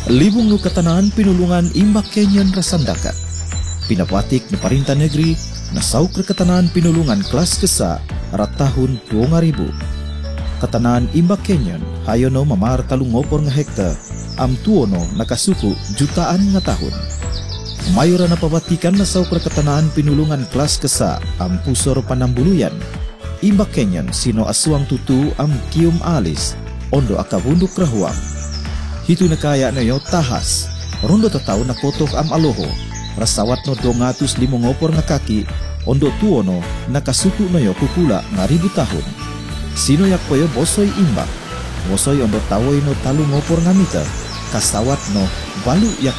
Libung nu katanaan pinulungan imbak Kenyan rasandaka. Pinapatik ni Parinta Negeri na sauk katanaan pinulungan kelas kesa arat tahun 2000. Katanaan imbak Kenyan hayono mamar talungopor nga hektar am tuono nakasuku jutaan nga tahun. Mayora na pabatikan na sauk katanaan pinulungan kelas kesa am pusor panambuluyan. Imbak Kenyan sino asuang tutu am kium alis ondo akabunduk rahuang. Hitu na kaya na yo tahas, rondo tataw na potok am aloho, rasawat no 205 nga kaki, ondo tuono nakasuku na yo kukula nga 1000 tahun. Sino yak po yo bosoy imbak, bosoy ondo tawoy no 3 nga meter, kasawat no balu yak